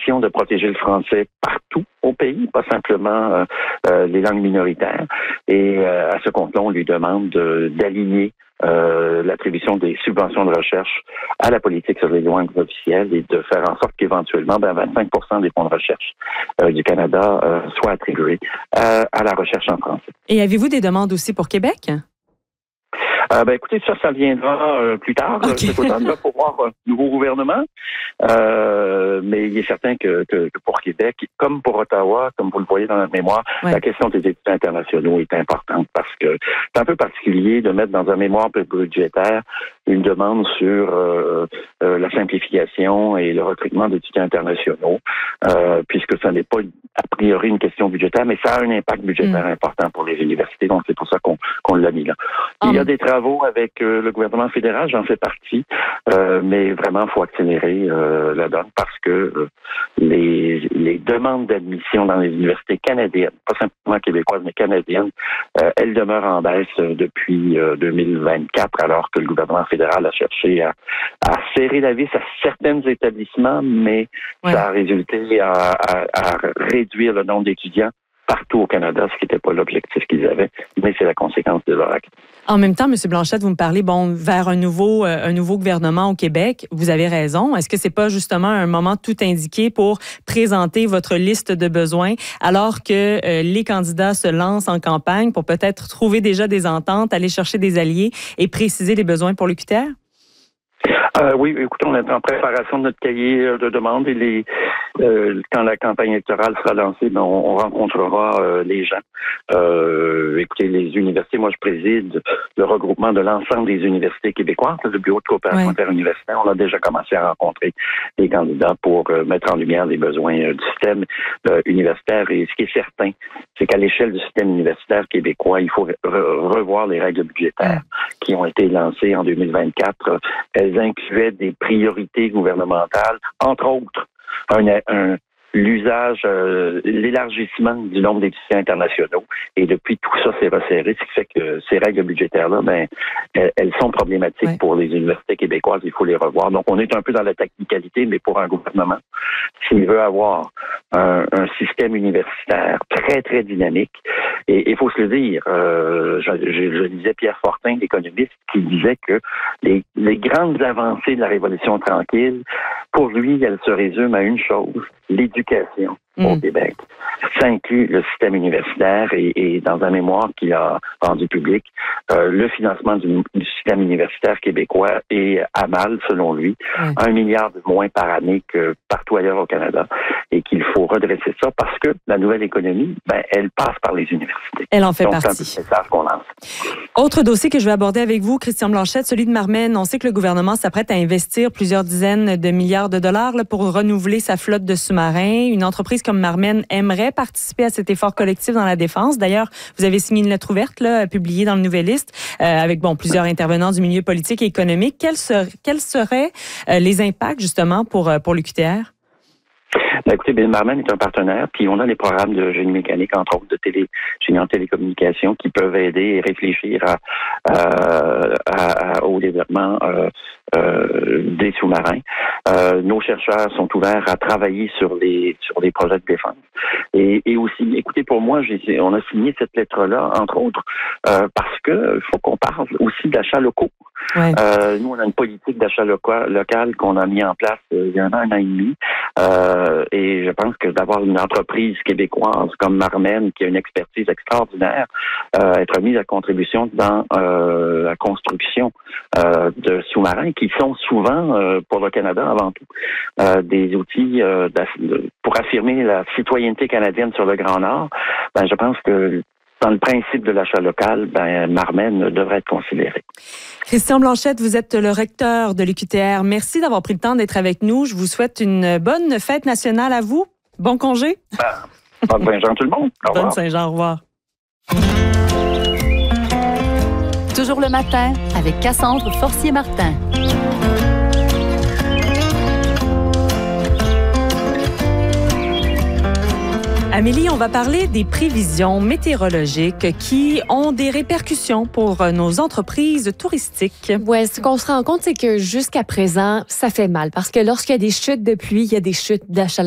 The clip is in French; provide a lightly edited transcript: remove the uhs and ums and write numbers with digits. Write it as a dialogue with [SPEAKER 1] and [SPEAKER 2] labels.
[SPEAKER 1] mission de protéger le français partout au pays, pas simplement les langues minoritaires. Et à ce compte-là, on lui demande d'aligner l'attribution des subventions de recherche à la politique sur les langues officielles et de faire en sorte qu'éventuellement, 25% des fonds de recherche du Canada soient attribués à la recherche en français.
[SPEAKER 2] Et avez-vous des demandes aussi pour Québec?
[SPEAKER 1] Écoutez, ça viendra plus tard.
[SPEAKER 2] Okay.
[SPEAKER 1] C'est automne pour voir un nouveau gouvernement. Mais il est certain que pour Québec, comme pour Ottawa, comme vous le voyez dans notre mémoire, la question des étudiants internationaux est importante parce que c'est un peu particulier de mettre dans un mémoire budgétaire une demande sur la simplification et le recrutement d'étudiants internationaux, puisque ça n'est pas a priori une question budgétaire, mais ça a un impact budgétaire important pour les universités, donc c'est pour ça qu'on l'a mis là. Il y a des travaux avec le gouvernement fédéral, j'en fais partie, mais vraiment, il faut accélérer la donne parce que les demandes d'admission dans les universités canadiennes, pas simplement québécoises, mais canadiennes, elles demeurent en baisse depuis 2024, alors que le gouvernement fédéral a cherché à serrer la vis à certains établissements, mais ça a résulté à réduire le nombre d'étudiants partout au Canada, ce qui n'était pas l'objectif qu'ils avaient, mais c'est la conséquence de leur acte.
[SPEAKER 2] En même temps, M. Blanchette, vous me parlez vers un nouveau gouvernement au Québec. Vous avez raison. Est-ce que c'est pas justement un moment tout indiqué pour présenter votre liste de besoins alors que les candidats se lancent en campagne pour peut-être trouver déjà des ententes, aller chercher des alliés et préciser les besoins pour l'UQTR?
[SPEAKER 1] Oui, écoutez, on est en préparation de notre cahier de demande et quand la campagne électorale sera lancée, on rencontrera les gens. Écoutez, les universités, moi je préside le regroupement de l'ensemble des universités québécoises, le bureau de coopération interuniversitaire. On a déjà commencé à rencontrer les candidats pour mettre en lumière les besoins du système universitaire. Et ce qui est certain, c'est qu'à l'échelle du système universitaire québécois, il faut revoir les règles budgétaires qui ont été lancées en 2024. Elles incluaient des priorités gouvernementales, entre autres l'usage, l'élargissement du nombre d'étudiants internationaux. Et depuis, tout ça s'est resserré, ce qui fait que ces règles budgétaires-là, elles sont problématiques pour les universités québécoises. Il faut les revoir. Donc, on est un peu dans la technicalité, mais pour un gouvernement, s'il veut avoir un système universitaire très, très dynamique, et il faut se le dire, je lisais Pierre Fortin, l'économiste, qui disait que les grandes avancées de la Révolution tranquille, pour lui, elles se résument à une chose, l'éducation au Québec. Ça inclut le système universitaire et dans un mémoire qu'il a rendu public, le financement du système universitaire québécois est à mal, selon lui, 1 milliard de moins par année que partout ailleurs au Canada et qu'il faut redresser ça parce que la nouvelle économie, elle passe par les universités.
[SPEAKER 2] Elle en fait
[SPEAKER 1] Donc,
[SPEAKER 2] partie.
[SPEAKER 1] C'est un peu le message qu'on lance.
[SPEAKER 2] Autre dossier que je vais aborder avec vous, Christian Blanchette, celui de Marmen. On sait que le gouvernement s'apprête à investir plusieurs dizaines de milliards de dollars pour renouveler sa flotte de sous-marins. Une entreprise comme Marmen aimerait participer à cet effort collectif dans la défense. D'ailleurs, vous avez signé une lettre ouverte publiée dans le Nouvelliste avec plusieurs intervenants du milieu politique et économique. Quels seraient les impacts justement pour l'UQTR?
[SPEAKER 1] Écoutez, Marmen est un partenaire, puis on a les programmes de génie mécanique, entre autres de génie en télécommunications, qui peuvent aider et réfléchir au développement des sous-marins. Nos chercheurs sont ouverts à travailler sur des projets de défense. Et aussi, écoutez, pour moi, on a signé cette lettre-là, entre autres, parce que faut qu'on parle aussi d'achats locaux. Nous, on a une politique d'achat local qu'on a mis en place il y a un an et demi. Et je pense que d'avoir une entreprise québécoise comme Marmen, qui a une expertise extraordinaire, être mise à contribution dans la construction de sous-marins qui sont souvent, pour le Canada avant tout, des outils pour affirmer la citoyenneté canadienne sur le Grand Nord. Je pense que dans le principe de l'achat local, Marmen devrait être considéré.
[SPEAKER 2] Christian Blanchette, vous êtes le recteur de l'UQTR. Merci d'avoir pris le temps d'être avec nous. Je vous souhaite une bonne fête nationale à vous. Bon congé.
[SPEAKER 1] Bonne Saint-Jean tout le monde. Au revoir.
[SPEAKER 2] Bonne Saint-Jean, au revoir.
[SPEAKER 3] Toujours le matin avec Cassandre Forcier-Martin.
[SPEAKER 2] Amélie, on va parler des prévisions météorologiques qui ont des répercussions pour nos entreprises touristiques.
[SPEAKER 4] Oui, ce qu'on se rend compte, c'est que jusqu'à présent, ça fait mal parce que lorsqu'il y a des chutes de pluie, il y a des chutes d'achalandage.